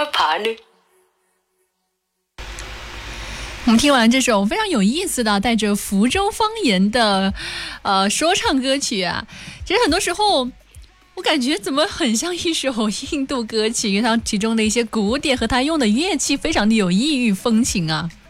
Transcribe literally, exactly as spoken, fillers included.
会爬呢？ 我们听完这首非常有意思的带着福州方言的呃说唱歌曲啊，其实很多时候我感觉怎么很像一首印度歌曲，因为它其中的一些鼓点和它用的乐器非常的有异域风情啊。